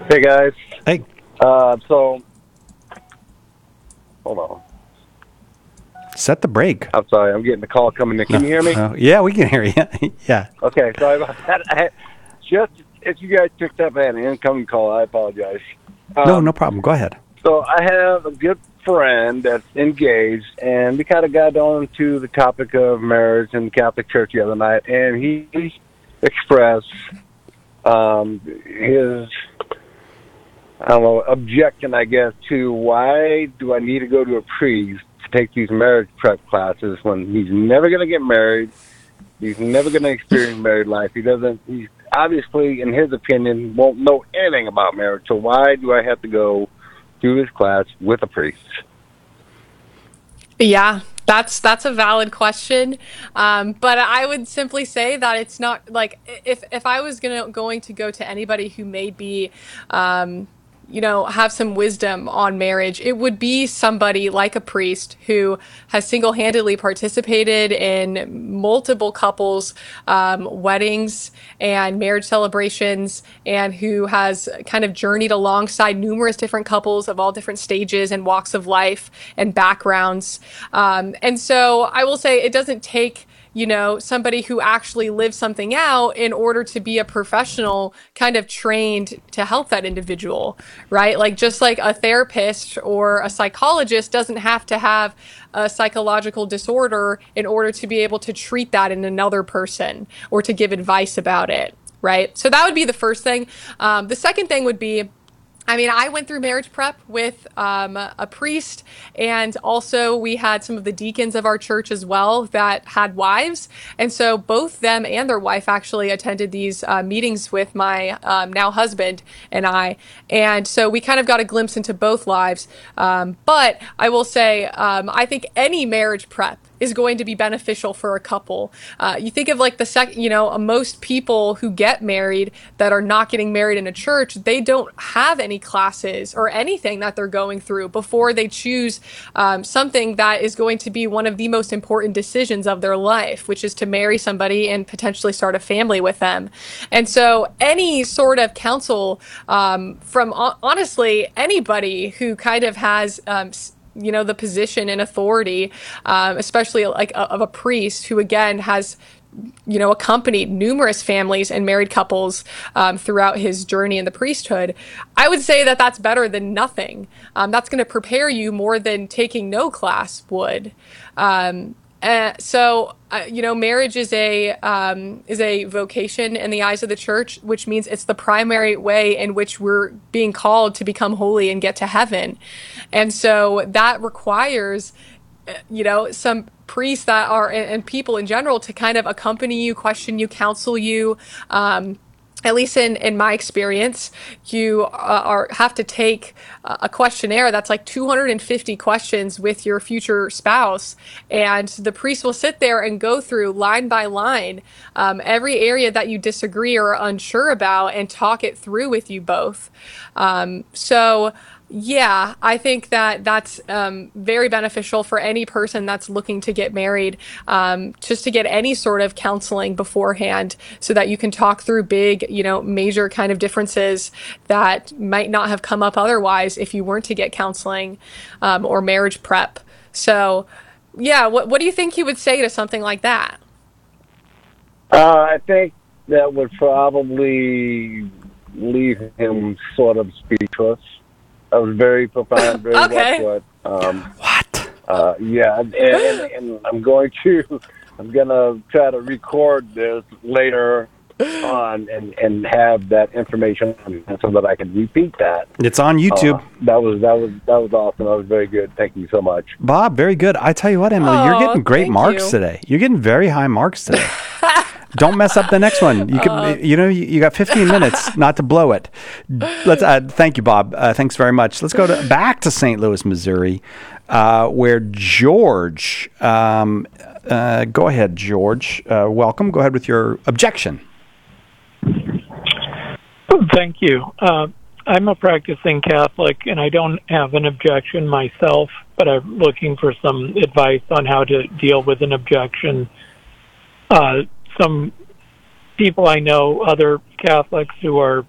Hey guys. Hey. So, hold on. Set the brake. I'm sorry. I'm getting a call coming in. Can you hear me? Yeah, we can hear you. Yeah. Okay. Sorry about that. Just if you guys picked up, I had an incoming call. I apologize. No problem. Go ahead. So I have a good friend that's engaged, and we kind of got on to the topic of marriage in the Catholic Church the other night, and he expressed his, I don't know, objection, I guess, to why do I need to go to a priest to take these marriage prep classes when he's never going to get married, he's never going to experience married life, he's obviously, in his opinion, won't know anything about marriage, so why do I have to go through this class with a priest? Yeah, that's a valid question. But I would simply say that it's not like if I was going to go to anybody who may be have some wisdom on marriage, it would be somebody like a priest who has single-handedly participated in multiple couples' weddings and marriage celebrations, and who has kind of journeyed alongside numerous different couples of all different stages and walks of life and backgrounds. And so I will say it doesn't take somebody who actually lives something out in order to be a professional kind of trained to help that individual, right? Like just like a therapist or a psychologist doesn't have to have a psychological disorder in order to be able to treat that in another person or to give advice about it, right? So that would be the first thing. The second thing would be, I went through marriage prep with a priest, and also we had some of the deacons of our church as well that had wives. And so both them and their wife actually attended these meetings with my now husband and I. And so we kind of got a glimpse into both lives. But I will say, I think any marriage prep is going to be beneficial for a couple. You think of like most people who get married that are not getting married in a church, they don't have any classes or anything that they're going through before they choose something that is going to be one of the most important decisions of their life, which is to marry somebody and potentially start a family with them. And so any sort of counsel from honestly anybody who kind of has the position and authority, especially like of a priest who again has accompanied numerous families and married couples throughout his journey in the priesthood, I would say that that's better than nothing. That's going to prepare you more than taking no class would. Marriage is a vocation in the eyes of the church, which means it's the primary way in which we're being called to become holy and get to heaven. And so that requires, some priests that are, and people in general, to kind of accompany you, question you, counsel you. At least in my experience, you have to take a questionnaire that's like 250 questions with your future spouse, and the priest will sit there and go through line by line every area that you disagree or are unsure about and talk it through with you both. Yeah, I think that that's very beneficial for any person that's looking to get married, just to get any sort of counseling beforehand so that you can talk through big, major kind of differences that might not have come up otherwise if you weren't to get counseling or marriage prep. So, yeah, what do you think you would say to something like that? I think that would probably leave him sort of speechless. That was very profound, very okay. well put. What? Yeah, and I'm going to try to record this later on and have that information so that I can repeat that. It's on YouTube. That was awesome. That was very good. Thank you so much, Bob. Very good. I tell you what, Emily, you're getting great marks today. You're getting very high marks today. Don't mess up the next one. You got 15 minutes not to blow it. Let's. Thank you, Bob. Thanks very much. Let's go back to St. Louis, Missouri, where George. Go ahead, George. Welcome. Go ahead with your objection. Thank you. I'm a practicing Catholic, and I don't have an objection myself, but I'm looking for some advice on how to deal with an objection. Some people I know, other Catholics who are